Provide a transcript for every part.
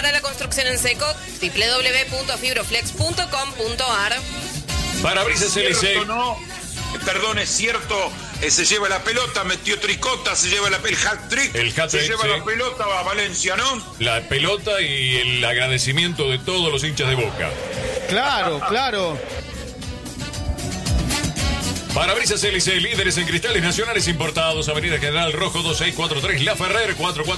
para la construcción en seco, www.fibroflex.com.ar. Parabrisas LC. No, perdón, es cierto. Se lleva la pelota, metió Tricota, se lleva el hat-trick. Se lleva la pelota a Valencia, ¿no? La pelota y el agradecimiento de todos los hinchas de Boca. Claro, claro. Parabrisas LC, líderes en cristales nacionales importados. Avenida General Rojo 2643, La Ferrer,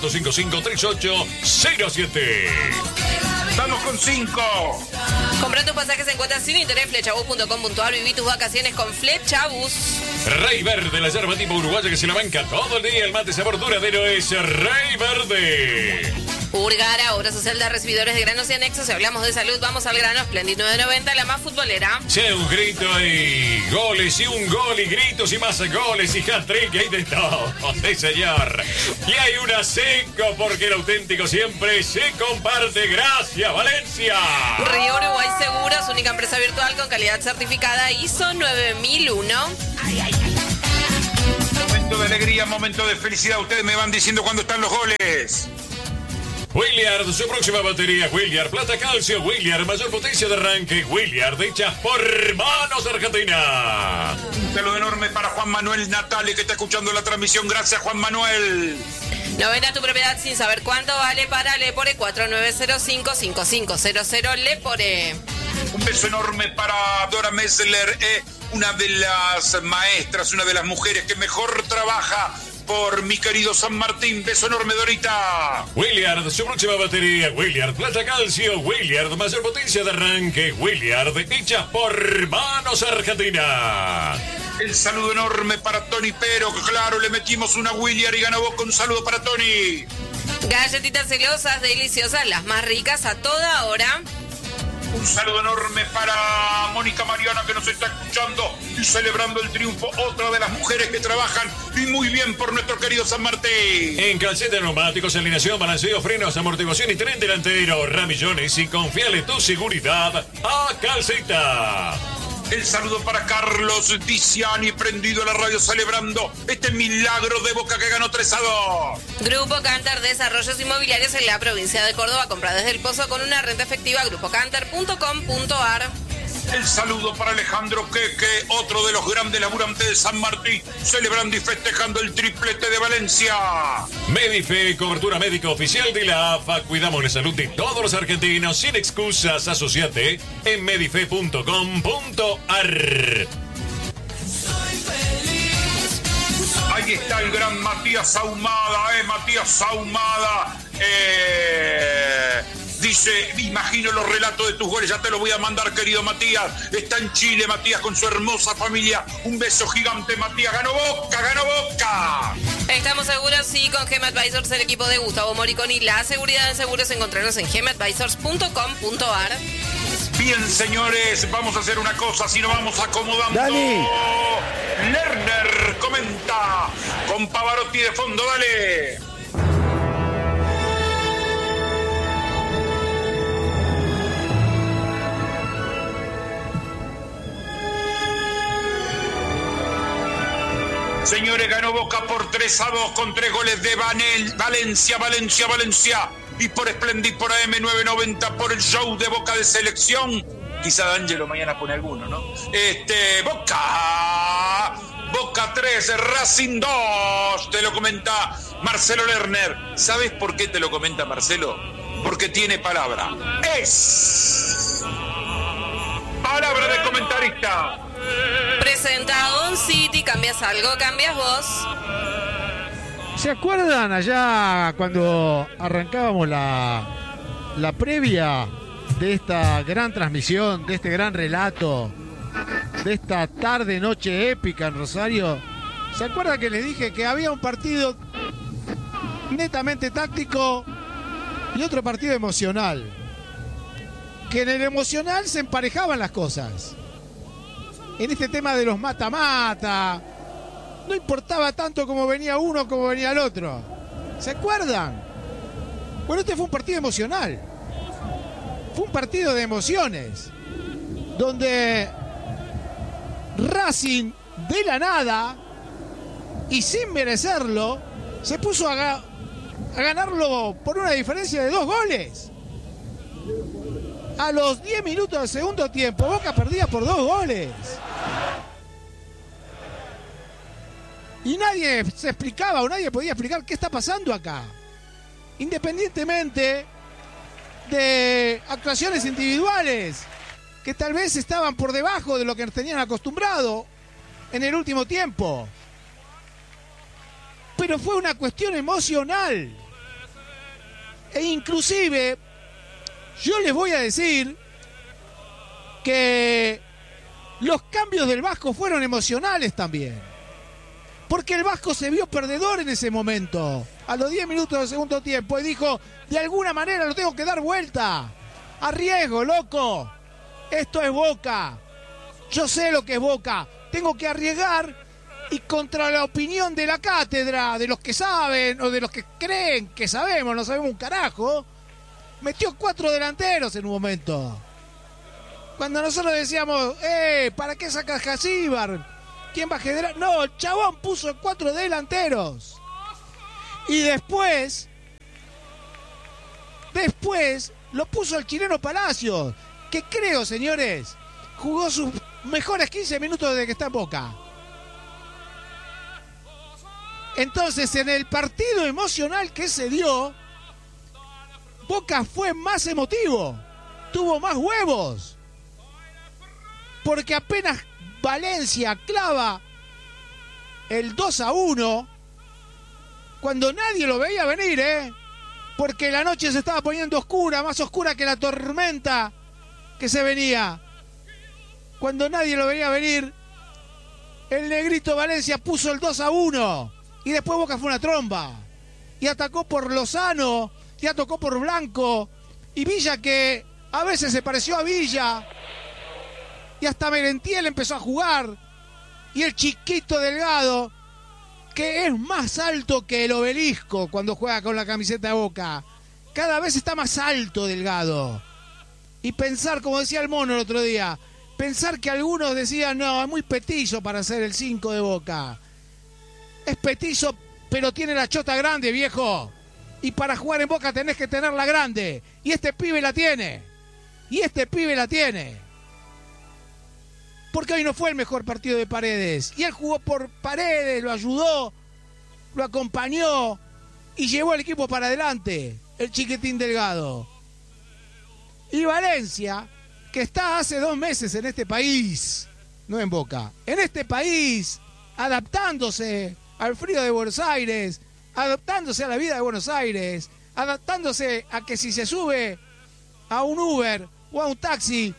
4455-3807. Vamos con 5. Compra tus pasajes en cuotas sin interés, flechabus.com.ar. Viví tus vacaciones con Flechabus. Rey Verde, la yerba tipo uruguaya que se la banca todo el día. El mate sabor duradero es Rey Verde. Urgara, obra social de recibidores de granos y anexos. Si hablamos de salud, vamos al grano. Splendid 990, la más futbolera. Sí, un grito y goles y un gol y gritos y más goles y hat-trick y hay de todo. Sí, señor. Y hay una seco porque el auténtico siempre se comparte. Gracias, Valencia. Río Uruguay Seguros, única empresa virtual con calidad certificada ISO 9001. Momento de alegría, momento de felicidad. Ustedes me van diciendo cuándo están los goles. Williard, su próxima batería. Williard, plata calcio. Williard, mayor potencia de arranque. Williard, hecha por Manos Argentina. Un saludo enorme para Juan Manuel Natale que está escuchando la transmisión. Gracias, Juan Manuel. No vendas tu propiedad sin saber cuánto vale para Lepore 4905-5500 Lepore. Un beso enorme para Dora Messler, una de las maestras, una de las mujeres que mejor trabaja por mi querido San Martín. Beso enorme, Dorita. Williard, su próxima batería. Williard, plata calcio. Williard, mayor potencia de arranque. Williard, hecha por Manos Argentina. El saludo enorme para Tony Pero, que claro, le metimos una Williard y ganó Boca. Un saludo para Tony. Galletitas celosas, deliciosas, las más ricas a toda hora. Un saludo enorme para Mónica Mariana que nos está escuchando y celebrando el triunfo. Otra de las mujeres que trabajan y muy bien por nuestro querido San Martín. En calceta, neumáticos, alineación, balanceo, frenos, amortiguación y tren delantero. Ramillones y confiale tu seguridad a Calceta. El saludo para Carlos Diciani, prendido a la radio celebrando este milagro de Boca que ganó 3-2. Grupo Cantar, desarrollos inmobiliarios en la provincia de Córdoba. Compra desde el Pozo con una renta efectiva. grupocantar.com.ar. El saludo para Alejandro Queque, otro de los grandes laburantes de San Martín, celebrando y festejando el triplete de Valencia. Medife, cobertura médica oficial de la AFA. Cuidamos la salud de todos los argentinos sin excusas. Asociate en medife.com.ar. Ahí está el gran Matías Ahumada, Matías Ahumada. Dice, imagino los relatos de tus goles, ya te los voy a mandar, querido Matías. Está en Chile, Matías, con su hermosa familia. Un beso gigante, Matías. ¡Ganó Boca, ganó Boca! Estamos seguros, sí, con GEM Advisors, el equipo de Gustavo Moriconi. La seguridad en seguros, encontrarnos en gemadvisors.com.ar. Bien, señores, vamos a hacer una cosa, si nos vamos acomodando. Dani. Lerner comenta con Pavarotti de fondo, dale. Señores, ganó Boca por 3-2 con 3 goles de Valencia. Y por Splendid, por AM990, por el show de Boca de selección. Quizá D'Angelo mañana pone alguno, ¿no? Boca 3, Racing 2. Te lo comenta Marcelo Lerner. ¿Sabes por qué te lo comenta Marcelo? Porque tiene palabra. Es palabra de comentarista. Presentado en City, cambias algo, cambias vos. ¿Se acuerdan allá cuando arrancábamos la previa de esta gran transmisión, de este gran relato, de esta tarde-noche épica en Rosario? ¿Se acuerdan que les dije que había un partido netamente táctico y otro partido emocional? Que en el emocional se emparejaban las cosas. En este tema de los mata-mata, no importaba tanto cómo venía uno como venía el otro. ¿Se acuerdan? Bueno, este fue un partido emocional. Fue un partido de emociones. Donde Racing, de la nada, y sin merecerlo, se puso a ganarlo por una diferencia de 2 goles. A los 10 minutos del segundo tiempo, Boca perdía por 2 goles. Y nadie se explicaba o nadie podía explicar qué está pasando acá. Independientemente de actuaciones individuales que tal vez estaban por debajo de lo que tenían acostumbrado en el último tiempo. Pero fue una cuestión emocional. E inclusive, yo les voy a decir que los cambios del Vasco fueron emocionales también. Porque el Vasco se vio perdedor en ese momento, a los 10 minutos del segundo tiempo, y dijo, de alguna manera lo tengo que dar vuelta. Arriesgo, loco. Esto es Boca. Yo sé lo que es Boca. Tengo que arriesgar y contra la opinión de la cátedra, de los que saben o de los que creen que sabemos, no sabemos un carajo, metió 4 delanteros en un momento. Cuando nosotros decíamos, ¿para qué sacas Jasíbar? ¿Quién va a generar? No, el chabón puso 4 delanteros. Y después lo puso el chileno Palacios, que creo, señores, jugó sus mejores 15 minutos desde que está en Boca. Entonces, en el partido emocional que se dio, Boca fue más emotivo, tuvo más huevos, porque apenas Valencia clava el 2-1, cuando nadie lo veía venir, porque la noche se estaba poniendo oscura, más oscura que la tormenta que se venía. Cuando nadie lo veía venir, el negrito Valencia puso el 2-1 y después Boca fue una tromba y atacó por Lozano y atacó por Blanco y Villa, que a veces se pareció a Villa, y hasta Merentiel empezó a jugar, y el chiquito Delgado, que es más alto que el Obelisco cuando juega con la camiseta de Boca. Cada vez está más alto Delgado. Y pensar, como decía el Mono el otro día, pensar que algunos decían, no, es muy petizo para ser el 5 de Boca. Es petizo, pero tiene la chota grande, viejo. Y para jugar en Boca tenés que tenerla grande. Y este pibe la tiene. Porque hoy no fue el mejor partido de Paredes. Y él jugó por Paredes, lo ayudó, lo acompañó y llevó al equipo para adelante, el chiquitín Delgado. Y Valencia, que está hace 2 meses en este país, no en Boca, en este país, adaptándose al frío de Buenos Aires, adaptándose a la vida de Buenos Aires, adaptándose a que si se sube a un Uber o a un taxi,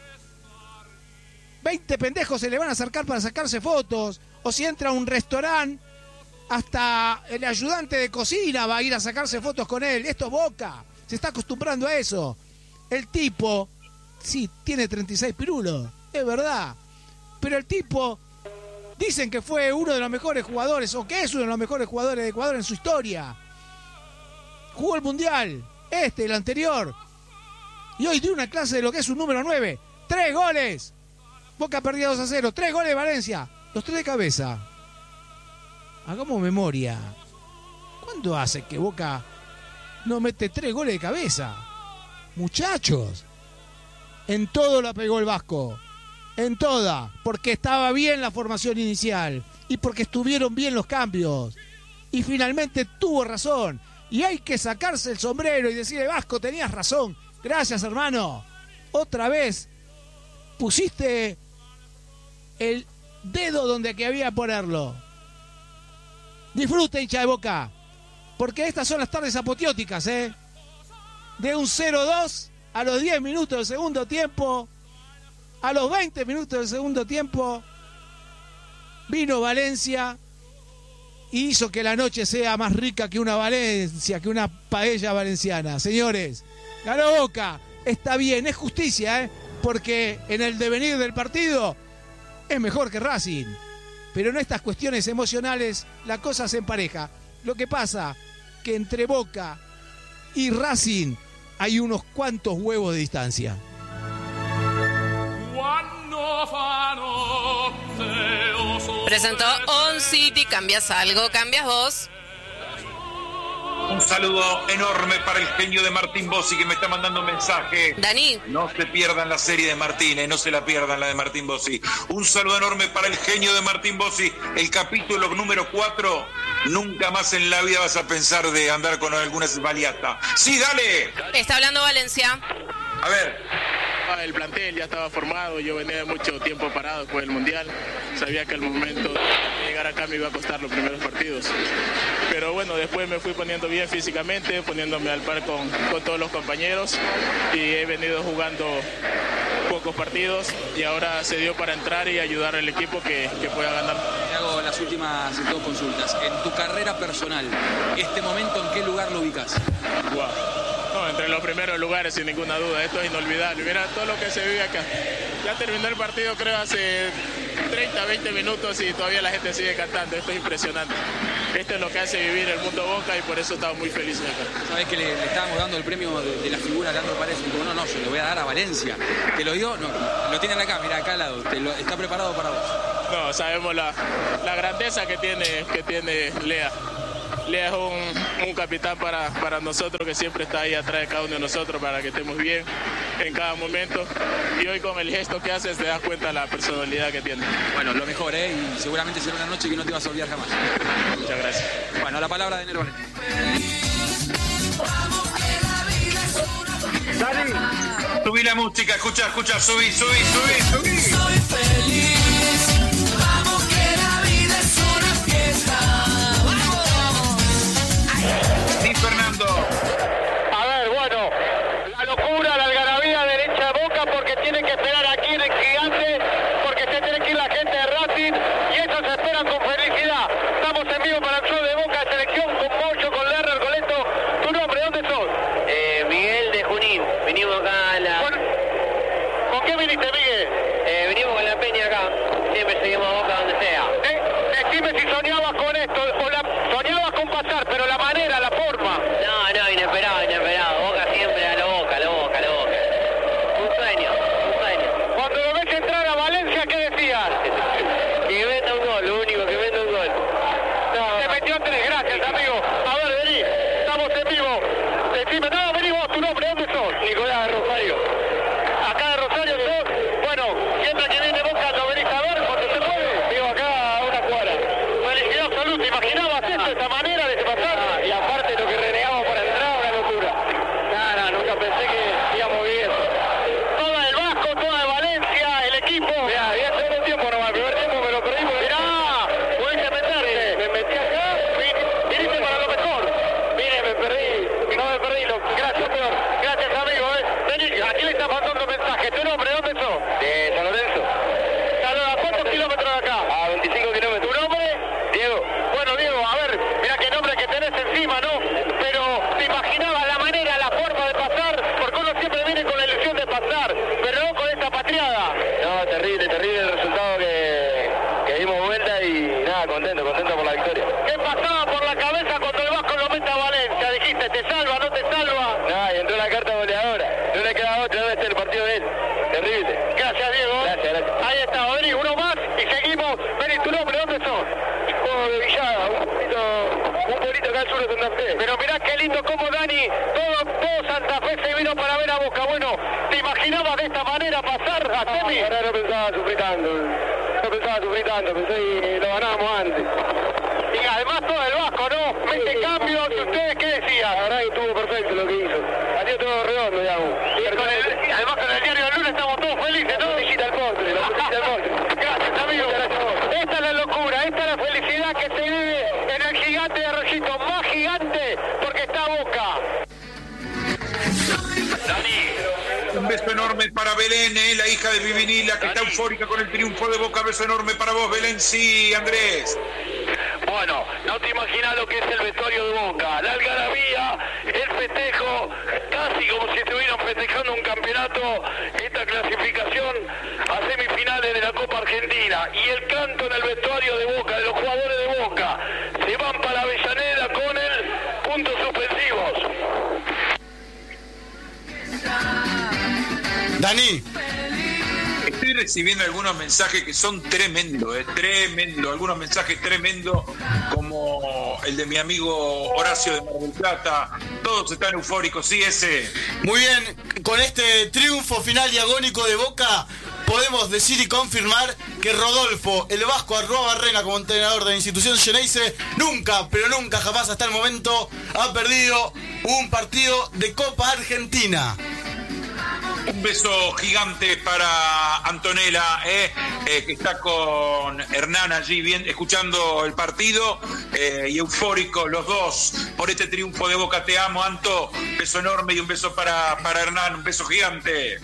20 pendejos se le van a acercar para sacarse fotos, o si entra a un restaurante, hasta el ayudante de cocina va a ir a sacarse fotos con él. Esto es Boca, se está acostumbrando a eso. El tipo, sí, tiene 36 pirulos, es verdad, pero el tipo, dicen que fue uno de los mejores jugadores, o que es uno de los mejores jugadores de Ecuador en su historia. Jugó el Mundial, el anterior, y hoy dio una clase de lo que es un número 9. 3 goles. Boca perdía 2-0, 3 goles de Valencia, los 3 de cabeza. Hagamos memoria. ¿Cuándo hace que Boca no mete 3 goles de cabeza? Muchachos, en todo la pegó el Vasco, en toda, porque estaba bien la formación inicial y porque estuvieron bien los cambios. Y finalmente tuvo razón. Y hay que sacarse el sombrero y decirle, Vasco, tenías razón. Gracias, hermano. Otra vez pusiste el dedo donde que había que ponerlo. Disfrute, hincha de Boca, porque estas son las tardes apoteóticas, De un 0-2 a los 10 minutos del segundo tiempo, a los 20 minutos del segundo tiempo, vino Valencia y hizo que la noche sea más rica que una Valencia, que una paella valenciana. Señores, ganó Boca, está bien, es justicia, porque en el devenir del partido es mejor que Racing, pero en estas cuestiones emocionales la cosa se empareja. Lo que pasa que entre Boca y Racing hay unos cuantos huevos de distancia. Presentó On City, cambias algo, cambias vos. Un saludo enorme para el genio de Martín Bossi que me está mandando un mensaje. Dani. No se pierdan la serie de Martínez, no se la pierdan la de Martín Bossi. Un saludo enorme para el genio de Martín Bossi. El capítulo número 4. Nunca más en la vida vas a pensar de andar con alguna baliata. Sí, dale. Está hablando Valencia. A ver. El plantel ya estaba formado, yo venía de mucho tiempo parado después del Mundial, sabía que el momento de llegar acá me iba a costar los primeros partidos, pero bueno, después me fui poniendo bien físicamente, poniéndome al par con todos los compañeros y he venido jugando pocos partidos y ahora se dio para entrar y ayudar al equipo que pueda ganar. Te hago las últimas 2 consultas. En tu carrera personal, ¿este momento en qué lugar lo ubicas? Wow. No, entre los primeros lugares, sin ninguna duda. Esto es inolvidable. Mira todo lo que se vive acá. Ya terminó el partido, creo, hace 30, 20 minutos y todavía la gente sigue cantando. Esto es impresionante. Esto es lo que hace vivir el mundo Boca y por eso estamos muy felices acá. Sabés que le estábamos dando el premio de la figura a Leandro Paredes. Y como no, se lo voy a dar a Valencia. ¿Te lo dio? No, lo tienen acá, mira, acá al lado. Está preparado para vos. No, sabemos la grandeza que tiene Lea. Lea es un capitán para nosotros que siempre está ahí atrás de cada uno de nosotros para que estemos bien en cada momento. Y hoy con el gesto que haces te das cuenta de la personalidad que tiene. Bueno, lo mejor, y seguramente será una noche que no te vas a olvidar jamás. Muchas gracias. Bueno, la palabra de Nero Valencia. Dale. Subí la música, escucha, subí. Soy feliz, vamos que la vida es una fiesta. Sí, Fernando. A ver, bueno, la locura, la algarabía del hincha de Boca porque tiene que esperar aquí en el Gigante, porque se tiene que ir la gente de Racing y ellos esperan con felicidad. Estamos en vivo para el show de Boca de selección con Mocho, con Lerner, con Leto. ¿Tu nombre? ¿Dónde sos? Miguel de Junín. Vinimos acá a la... ¿Con qué viniste, Miguel? Venimos con la peña acá. Siempre seguimos a Boca donde sea. Decime si soñabas con esto, soñabas con pasar, pero la manera, la forma. No, inesperado. Boca siempre a lo Boca. Un sueño. Cuando lo ves entrar a Valencia, ¿qué decías? Que meta un gol, lo único, que meta un gol. Te metió 3, gracias, amigo. A ver, vení, estamos en vivo. Decime, vení vos, tu nombre, ¿dónde sos? Nicolás de Rosario. Acá de Rosario sos. Bueno, siempre que viene Boca, ¿lo venís a ver cuando se puede? Vivo acá a una cuadra. Felicidad absoluta, ¿te imaginabas esto, de esta manera de pasar? Y aparte lo que renegamos para entrar, una locura. No, nunca pensé que íbamos bien. Toda del Vasco, toda de Valencia, el equipo. Mirá, había segundo tiempo nomás, el primer tiempo me lo perdí. Mirá, pudiste meterte. Me metí acá, viniste para lo mejor. mire, me perdí. No me perdí, gracias, peor. Gracias, amigo. Vení, aquí le está pasando mensaje. ¿Tu nombre, dónde sos? De San Lorenzo. ¿A cuántos kilómetros de acá? A 25 kilómetros. ¿Tu nombre? Diego. Bueno, Diego, a ver, mira qué nombre que tenés encima, ¿no? Pero te imaginabas la manera, la forma de pasar, porque uno siempre viene con la ilusión de pasar, pero no con esta patriada. No, terrible el resultado que dimos vuelta y nada, contento por la victoria. ¿Qué pasaba por la cabeza cuando el Vasco lo mete a Valencia? Dijiste, ¿te salva, no te salva? Nada, y entró la carta goleadora. No le queda otra, debe ser el partido de él. Terrible. Gracias, Diego. Gracias. Ahí está, vení, uno más y seguimos. Vení, ¿tu nombre, dónde sos? Juego de Villada, un pueblito acá al sur de Santa Fe. Pero mirá qué lindo como Dani, todo Santa Fe se vino para ver a Boca. Bueno, ¿te imaginabas de esta manera pasar a semi? Ahora no pensaba sufrir tanto, pensé que lo ganábamos antes. Y además todo el Vasco, ¿no? Mete cambios, ¿ustedes qué decían? La verdad que estuvo perfecto lo que hizo. Salió todo redondo, digamos. Además con el diario del lunes estamos todos felices, ¿no? Visita al postre. Gracias, amigo. Gracias. Esta es la locura, esta es la felicidad que se vive en el Gigante de Arroyito. Más gigante porque está Boca. Un beso enorme para Belén, la hija de Vivinila, que está eufórica con el triunfo de Boca. Beso enorme para vos, Belén. Sí, Andrés. Bueno, no te imaginas lo que es el vestuario de Boca. La algarabía, el festejo, casi como si estuvieran festejando un campeonato, esta clasificación a semifinales de la Copa Argentina. Y el canto en el vestuario de Boca, de los jugadores de Boca. Se van para Avellaneda con el puntos suspensivos. Dani. Estoy recibiendo algunos mensajes que son tremendos, tremendo. Algunos mensajes tremendos como el de mi amigo Horacio de Mar del Plata. Todos están eufóricos, sí, ese. Muy bien, con este triunfo final y agónico de Boca, podemos decir y confirmar que Rodolfo, el Vasco Arruabarrena, como entrenador de la institución Xeneize, nunca, pero nunca jamás hasta el momento ha perdido un partido de Copa Argentina. Un beso gigante para Antonella, que está con Hernán allí escuchando el partido, y eufóricos los dos por este triunfo de Boca. Te amo, Anto. Un beso enorme y un beso para Hernán, un beso gigante.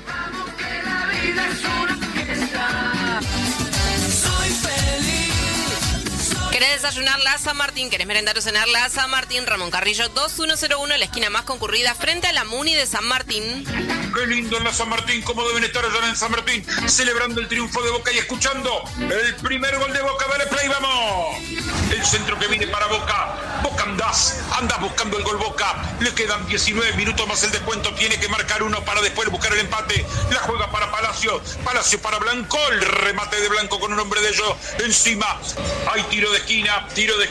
¿Querés desayunar la San Martín? ¿Querés merendar o cenar la San Martín? Ramón Carrillo 2101, la esquina más concurrida frente a la Muni de San Martín. Qué lindo en la San Martín, cómo deben estar allá en San Martín, celebrando el triunfo de Boca y escuchando el primer gol de Boca. Dale play, vamos. El centro que viene para Boca. Boca andás buscando el gol Boca. Le quedan 19 minutos más el descuento. Tiene que marcar uno para después buscar el empate. La juega para Palacio. Palacio para Blanco. El remate de Blanco con un hombre de ellos encima. Hay tiro de esquina.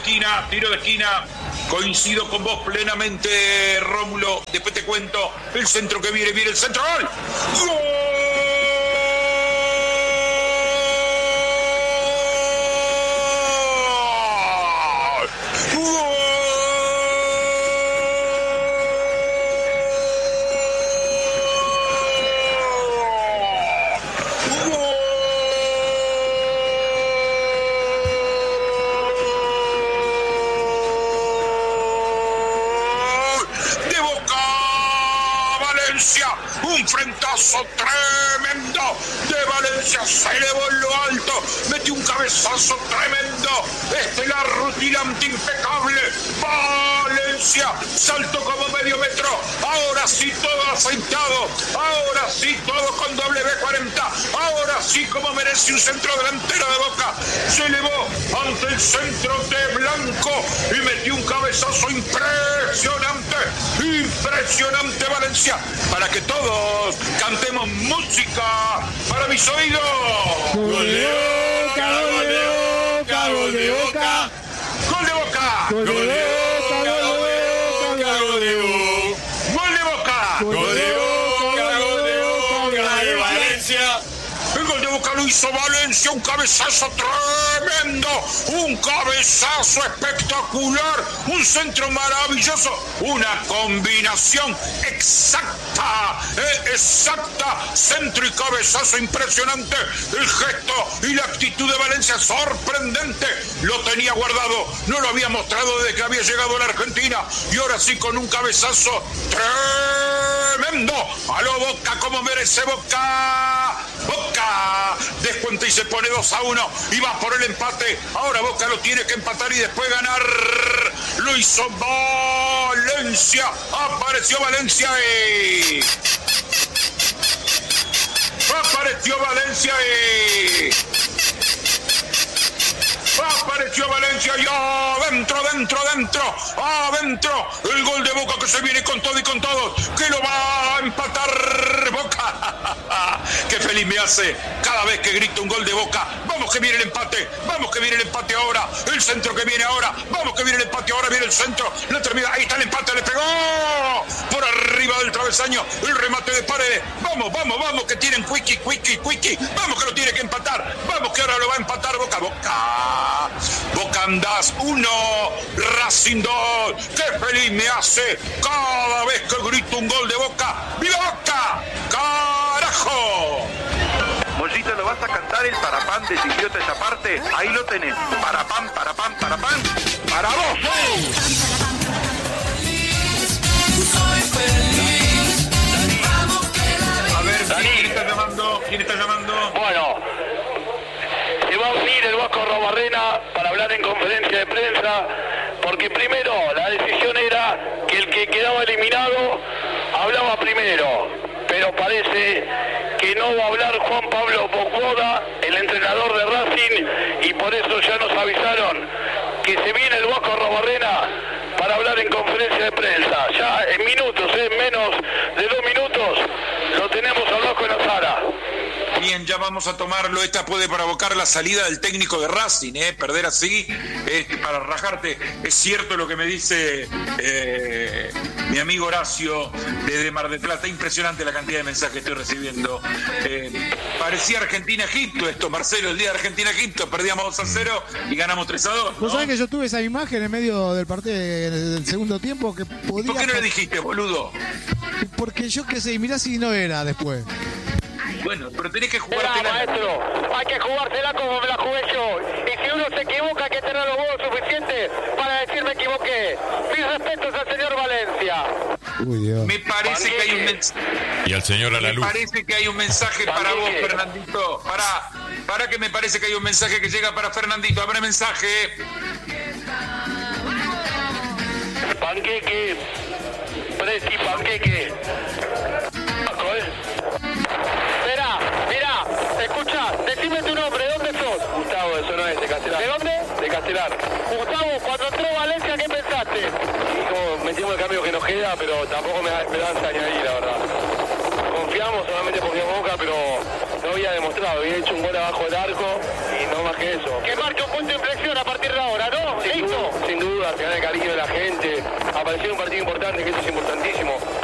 Coincido con vos plenamente, Rómulo. Después te cuento. El centro que viene el centro. ¡Gol! ¡Gol! Un frentazo tremendo de Valencia, se elevó en lo alto, metió un cabezazo tremendo, estelar, rutilante, impecable. Valencia saltó como medio metro, ahora sí todo aceitado, ahora sí todo con W40, ahora sí como merece un centro delantero de Boca. Se elevó ante el centro de Blanco y metió un cabezazo impresionante Valencia, para que todos cantemos música para mis oídos. Gol de Boca, gol de Boca, gol de Boca. Gol de Boca. Gol de Boca, Gol de Boca. Gol de Boca de Valencia. El gol de Boca lo hizo Valencia, un cabezazo tremendo, un cabezazo espectacular, un centro maravilloso, una combinación exacta, centro y cabezazo impresionante, el gesto y la actitud de Valencia sorprendente, lo tenía guardado, no lo había mostrado desde que había llegado a la Argentina, y ahora sí con un cabezazo tremendo, a lo Boca como merece Boca. Boca descuenta y se pone 2-1 y va por el empate. Ahora Boca lo tiene que empatar y después ganar. Lo hizo Valencia. Apareció Valencia y... Apareció Valencia y adentro, el gol de Boca que se viene con todo y con todos, que lo va a empatar Boca. Qué feliz me hace cada vez que grito un gol de Boca. Vamos que viene el empate ahora, el centro que viene ahora, vamos que viene el empate ahora, viene el centro, la termina, ahí está el empate, le pegó por arriba del travesaño, el remate de Paredes, vamos, que tienen Quickie, vamos que lo tiene que empatar, vamos que ahora lo va a empatar Boca andás 1, Racing 2, qué feliz me hace cada vez que grito un gol de Boca. ¡Viva Boca! ¡Carajo! Mollito, ¿lo vas a cantar el parapán de Idiota esa parte? Ahí lo tenés. Parapán, para vos. A ver, ¿quién está llamando? Bueno, se va a unir el Vasco Arruabarrena para hablar en conferencia de prensa, porque primero la decisión era que el que quedaba eliminado hablaba primero, pero parece que no va a hablar Juan Pablo Bocoda, el entrenador de Racing, y por eso ya nos avisaron que se viene el Vasco Arruabarrena para hablar en conferencia de prensa. Ya en minutos, en menos de 2 minutos, lo tenemos al Vasco en la sala. Bien, ya vamos a tomarlo. Esta puede provocar la salida del técnico de Racing, perder así, para rajarte. Es cierto lo que me dice mi amigo Horacio desde Mar del Plata. Impresionante la cantidad de mensajes que estoy recibiendo. Parecía Argentina-Egipto esto, Marcelo, el día de Argentina-Egipto. Perdíamos 2-0 y ganamos 3-2. Vos sabés que yo tuve esa imagen en medio del partido del segundo tiempo que podía... ¿Por qué no le dijiste, boludo? Porque yo qué sé, mirá si no era después. Bueno, pero tenés que jugártela. Maestro, hay que jugársela como me la jugué yo. Y si uno se equivoca, hay que tener los huevos suficientes para decir me equivoqué. Mis respetos al señor Valencia. Uy, Dios. Me parece que hay un mensaje. Y al señor a la luz. Me parece que hay un mensaje para vos, Fernandito. Para que me parece que hay un mensaje que llega para Fernandito. Abre mensaje. Panqueque. Presi, panqueque. Mirá, escucha, decime tu nombre, ¿dónde sos? Gustavo, eso no es, de Castelar. ¿De dónde? De Castelar. Gustavo, cuando entró Valencia, ¿qué pensaste? Hijo, metimos el cambio que nos queda, pero tampoco me dan añadir, la verdad. Confiamos solamente porque es Boca, pero no había demostrado, había hecho un gol abajo del arco y no más que eso. Que marque un punto de inflexión a partir de ahora, ¿no? Sin duda, se gana el cariño de la gente, apareció un partido importante, que eso es importantísimo.